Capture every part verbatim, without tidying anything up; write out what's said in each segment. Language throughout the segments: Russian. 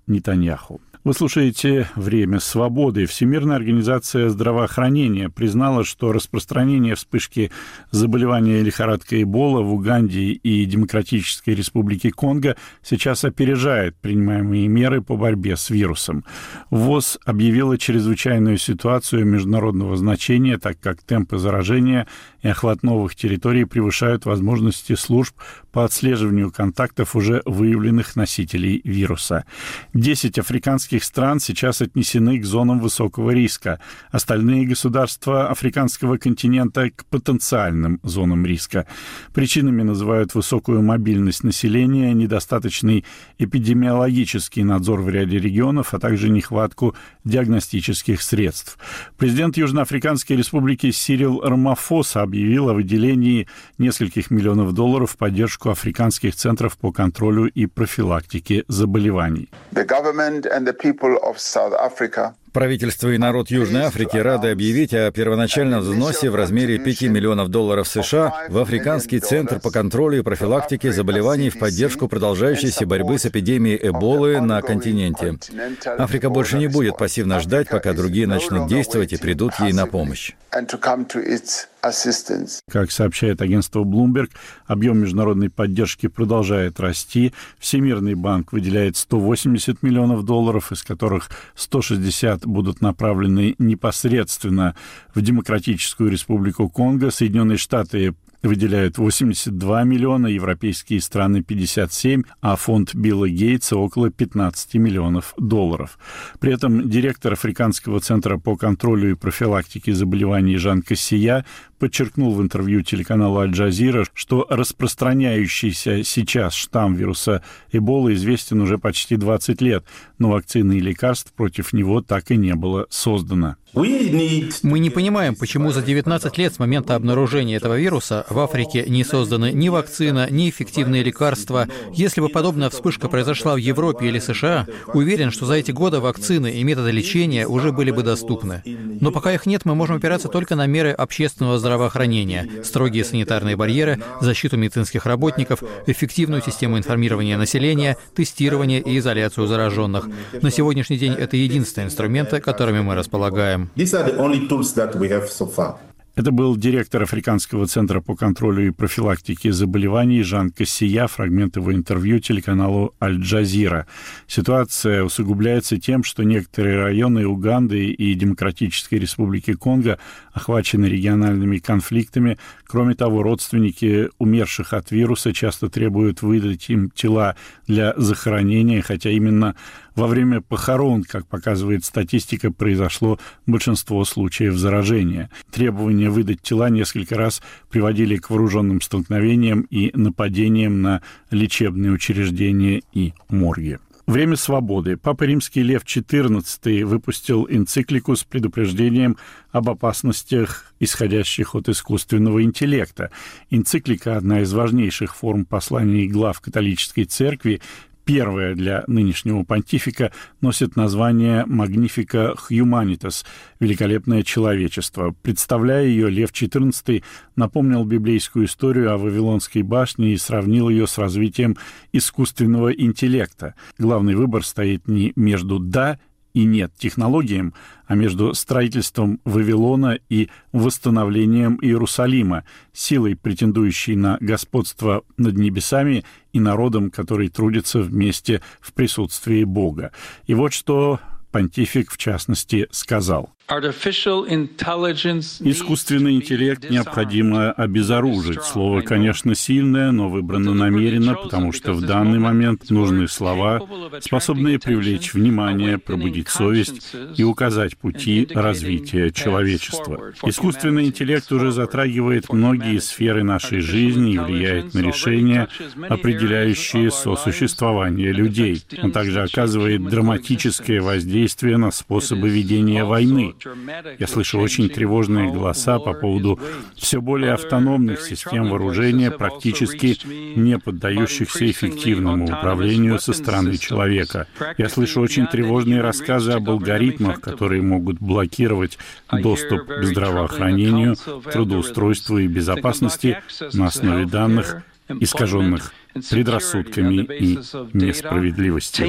Нетаньяху. Вы слушаете «Время свободы». Всемирная организация здравоохранения признала, что распространение вспышки заболевания лихорадкой Эбола в Уганде и Демократической Республике Конго сейчас опережает принимаемые меры по борьбе с вирусом. ВОЗ объявила чрезвычайную ситуацию международного значения, так как темпы заражения и охват новых территорий превышают возможности служб по отслеживанию контактов уже выявленных носителей вируса. Десять африканских стран сейчас отнесены к зонам высокого риска. Остальные государства африканского континента к потенциальным зонам риска. Причинами называют высокую мобильность населения, недостаточный эпидемиологический надзор в ряде регионов, а также нехватку диагностических средств. Президент Южноафриканской Республики Сирил Рамафоса объявил о выделении нескольких миллионов долларов в поддержку африканских центров по контролю и профилактике заболеваний. Правительство и народ Южной Африки рады объявить о первоначальном взносе в размере пяти миллионов долларов США в Африканский центр по контролю и профилактике заболеваний в поддержку продолжающейся борьбы с эпидемией Эболы на континенте. Африка больше не будет пассивно ждать, пока другие начнут действовать и придут ей на помощь. Как сообщает агентство Bloomberg, объем международной поддержки продолжает расти. Всемирный банк выделяет сто восемьдесят миллионов долларов, из которых сто шестьдесят будут направлены непосредственно в Демократическую Республику Конго. Соединенные Штаты выделяют восемьдесят два миллиона, европейские страны пятьдесят семь, а фонд Билла Гейтса около пятнадцать миллионов долларов. При этом директор Африканского центра по контролю и профилактике заболеваний Жан Кассия подчеркнул в интервью телеканалу Аль-Джазира, что распространяющийся сейчас штамм вируса Эбола известен уже почти двадцать лет, но вакцины и лекарств против него так и не было создано. Мы не понимаем, почему за девятнадцать лет с момента обнаружения этого вируса в Африке не созданы ни вакцина, ни эффективные лекарства. Если бы подобная вспышка произошла в Европе или США, уверен, что за эти годы вакцины и методы лечения уже были бы доступны. Но пока их нет, мы можем опираться только на меры общественного здравоохранения, строгие санитарные барьеры, защиту медицинских работников, эффективную систему информирования населения, тестирование и изоляцию зараженных. На сегодняшний день это единственные инструменты, которыми мы располагаем. Это был директор Африканского центра по контролю и профилактике заболеваний Жан Кассия, фрагмент его интервью телеканалу Аль-Джазира. Ситуация усугубляется тем, что некоторые районы Уганды и Демократической Республики Конго охвачены региональными конфликтами. Кроме того, родственники умерших от вируса часто требуют выдать им тела для захоронения, хотя именно во время похорон, как показывает статистика, произошло большинство случаев заражения. Требования выдать тела несколько раз приводили к вооруженным столкновениям и нападениям на лечебные учреждения и морги. Время свободы. Папа Римский Лев четырнадцатый выпустил энциклику с предупреждением об опасностях, исходящих от искусственного интеллекта. Энциклика – одна из важнейших форм посланий глав католической церкви. Первая для нынешнего понтифика носит название «Magnifica Humanitas» – «Великолепное человечество». Представляя ее, Лев четырнадцатый напомнил библейскую историю о Вавилонской башне и сравнил ее с развитием искусственного интеллекта. Главный выбор стоит не между «да» и «нет» технологиям, а между строительством Вавилона и восстановлением Иерусалима, силой, претендующей на господство над небесами, и народом, который трудится вместе в присутствии Бога. И вот что понтифик, в частности, сказал. Искусственный интеллект необходимо обезоружить. Слово, конечно, сильное, но выбрано намеренно, потому что в данный момент нужны слова, способные привлечь внимание, пробудить совесть и указать пути развития человечества. Искусственный интеллект уже затрагивает многие сферы нашей жизни и влияет на решения, определяющие сосуществование людей. Он также оказывает драматическое воздействие на способы ведения войны. Я слышу очень тревожные голоса по поводу все более автономных систем вооружения, практически не поддающихся эффективному управлению со стороны человека. Я слышу очень тревожные рассказы об алгоритмах, которые могут блокировать доступ к здравоохранению, трудоустройству и безопасности на основе данных, искаженных предрассудками и несправедливостью.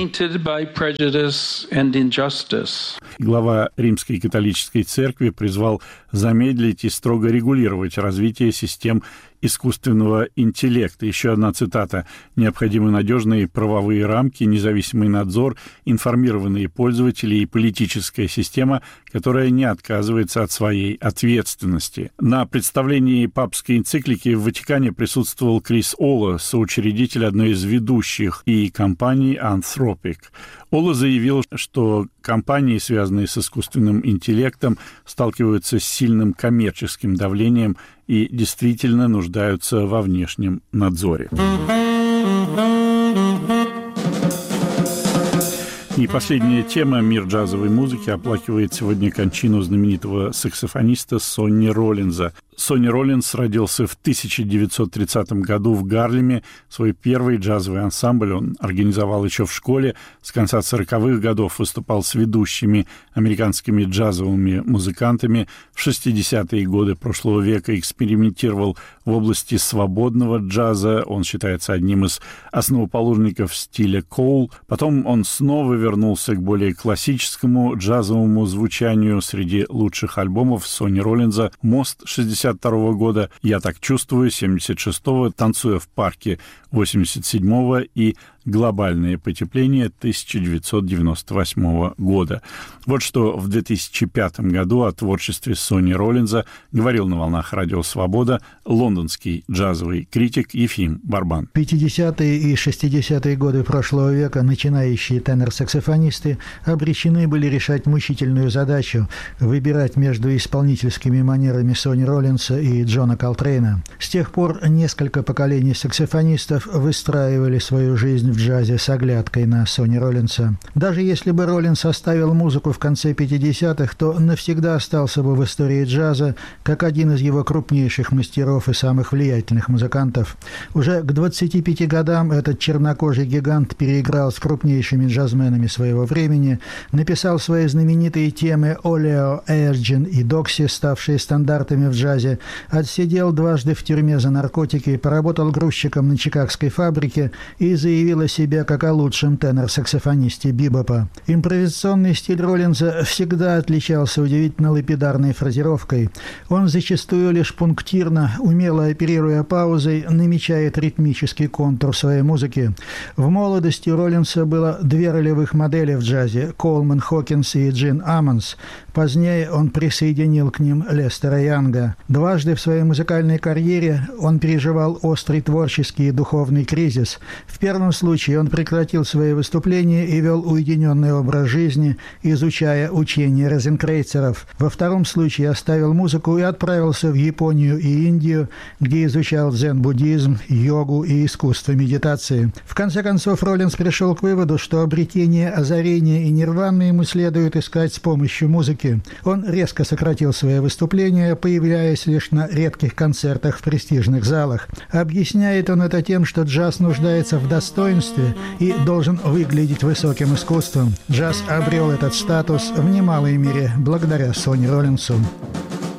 Глава Римской католической церкви призвал замедлить и строго регулировать развитие систем искусственного интеллекта. Еще одна цитата. «Необходимы надежные правовые рамки, независимый надзор, информированные пользователи и политическая система, которая не отказывается от своей ответственности». На представлении папской энциклики в Ватикане присутствовал Крис Оло, соучредитель одной из ведущих и компаний Anthropic. Оло заявил, что компании, связанные с искусственным интеллектом, сталкиваются с сильным коммерческим давлением и действительно нуждаются во внешнем надзоре. И последняя тема. Мир джазовой музыки оплакивает сегодня кончину знаменитого саксофониста Сонни Роллинза. Сонни Роллинз родился в тысяча девятьсот тридцатом году в Гарлеме. Свой первый джазовый ансамбль он организовал еще в школе. С конца сороковых годов выступал с ведущими американскими джазовыми музыкантами. В шестидесятые годы прошлого века экспериментировал в области свободного джаза. Он считается одним из основоположников стиля коул. Потом он снова вернулся к более классическому джазовому звучанию. Среди лучших альбомов Сонни Роллинза «Мост» шестьдесят второго года, «Я так чувствую» семьдесят шестого, «Танцуя в парке» восемьдесят седьмого и «Глобальное потепление» тысяча девятьсот девяносто восьмого года. Вот что в две тысячи пятом году о творчестве Сонни Роллинза говорил на волнах Радио Свобода лондонский джазовый критик Ефим Барбан. пятидесятые и шестидесятые годы прошлого века начинающие тенор-саксофонисты обречены были решать мучительную задачу выбирать между исполнительскими манерами Сонни Роллинза и Джона Колтрейна. С тех пор несколько поколений саксофонистов выстраивали свою жизнь в джазе с оглядкой на Сонни Роллинза. Даже если бы Роллинз оставил музыку в конце пятидесятых, то навсегда остался бы в истории джаза как один из его крупнейших мастеров и самых влиятельных музыкантов. Уже к двадцати пяти годам этот чернокожий гигант переиграл с крупнейшими джазменами своего времени, написал свои знаменитые темы «Олео», «Эрджин» и «Докси», ставшие стандартами в джазе, отсидел дважды в тюрьме за наркотики, поработал грузчиком на чикагской фабрике и заявил о себе как о лучшем тенор-саксофонисте бибопа. Импровизационный стиль Роллинза всегда отличался удивительно лапидарной фразировкой. Он зачастую лишь пунктирно, умело оперируя паузой, намечает ритмический контур своей музыки. В молодости у Роллинза было две ролевых модели в джазе – Колман Хокинс и Джин Аммонс. Позднее он присоединил к ним Лестера Янга. Дважды в своей музыкальной карьере он переживал острый творческий и духовный кризис. В первом случае он прекратил свои выступления и вел уединенный образ жизни, изучая учения розенкрейцеров. Во втором случае оставил музыку и отправился в Японию и Индию, где изучал дзен-буддизм, йогу и искусство медитации. В конце концов, Роллинз пришел к выводу, что обретение озарения и нирваны ему следует искать с помощью музыки. Он резко сократил свои выступления, появляясь лишь на редких концертах в престижных залах. Объясняет он это тем, что джаз нуждается в достоинстве и должен выглядеть высоким искусством. Джаз обрел этот статус в немалой мере благодаря Сонни Роллинзу.